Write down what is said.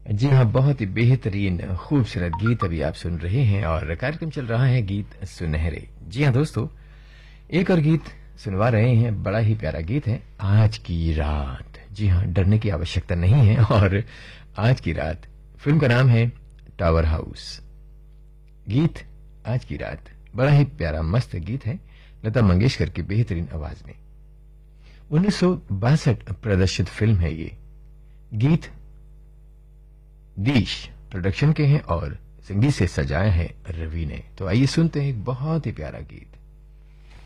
जी हाँ, बहुत ही बेहतरीन खूबसूरत गीत अभी आप सुन रहे हैं और कार्यक्रम चल रहा है गीत सुनहरे। जी हाँ दोस्तों, एक और गीत सुनवा रहे हैं, बड़ा ही प्यारा गीत है, आज की रात। जी हाँ, डरने की आवश्यकता नहीं है। और आज की रात फिल्म का नाम है टावर हाउस। गीत आज की रात बड़ा ही प्यारा मस्त गीत है, लता मंगेशकर की बेहतरीन आवाज में। 1962 प्रदर्शित फिल्म है ये। गीत दीश प्रोडक्शन के हैं और संगीत से सजाया है रवि ने। तो आइए सुनते हैं एक बहुत ही प्यारा गीत।